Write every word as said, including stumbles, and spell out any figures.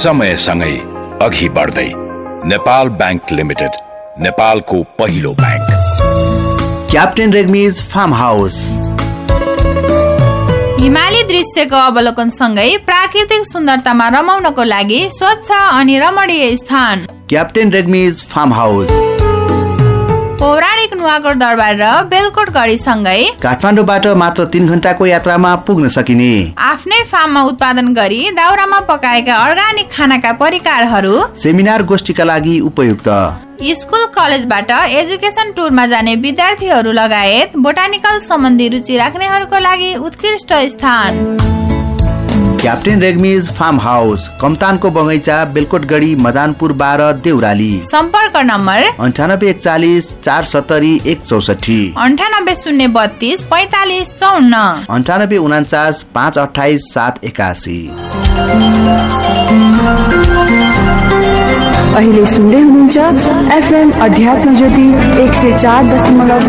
समयसँगै अघि बढ्दै नेपाल बैंक लिमिटेड, नेपालको पहिलो बैंक। क्याप्टेन रेग्मीज फार्म हाउस हिमाली दृश्यको अवलोकन सँगै प्राकृतिक सुन्दरतामा रमाउनको लागि स्वच्छ अनि रमणीय स्थान। क्याप्टेन रेग्मीज फार्म हाउस पौराणिक नुवाकोट दरबार र बेलकोट गढी सँगै काठमाडौँबाट मात्र तीन घण्टाको यात्रामा पुग्न सकिने आफ्नै फार्ममा उत्पादन गरी दाउरामा पकाएका अर्गानिक खानाका परिकारहरू, सेमिनार गोष्ठीका लागि उपयुक्त, स्कुल कलेजबाट एजुकेसन टुरमा जाने विद्यार्थीहरू लगायत बोटानिकल सम्बन्धी रुचि राख्नेहरूको लागि उत्कृष्ट स्थान। क्याप्टेन रेग्मीज फार्म हाउस कमतानको बगैँचा, बेलकोटगढी, मदानपुर बाह्र, देउराली। सम्पर्क नम्बर अन्ठानब्बे एकचालिस चार सत्तरी एक चौसठी, अन्ठानब्बे शून्य बत्तीस पैतालिस चौन्न, अन्ठानब्बे उनाचास पाँच अठाइस सात एकासी। अहिले सुन्दै हुनुहुन्छ एफएम अध्यात्म ज्योति एक सय चार दशमलव